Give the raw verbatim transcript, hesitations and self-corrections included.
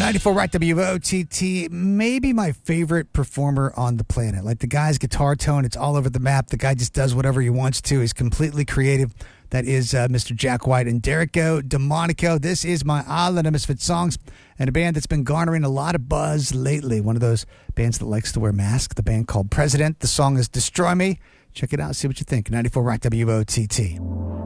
ninety-four Rock W O T T, maybe my favorite performer on the planet. Like the guy's guitar tone, it's all over the map. The guy just does whatever he wants to. He's completely creative. That is uh, Mister Jack White and Derico Demonico. This is my Island of Misfit Songs, and a band that's been garnering a lot of buzz lately. One of those bands that likes to wear masks, the band called President. The song is Destroy Me. Check it out, see what you think. ninety-four Rock W O T T.